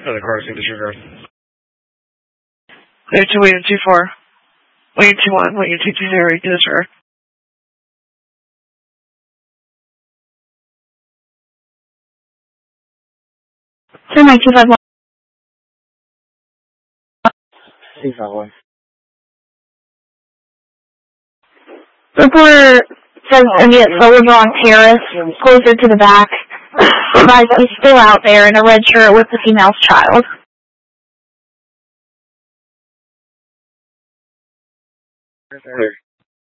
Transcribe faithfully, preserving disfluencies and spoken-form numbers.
the car seemed disregard. Clear to William two four. William two one, William two two zero, disregard. Two nine two five one. two five one. Reporter says immediate soldier on terrace, closer to the back. Advised that he's still out there in a red shirt with the female's child. Clear.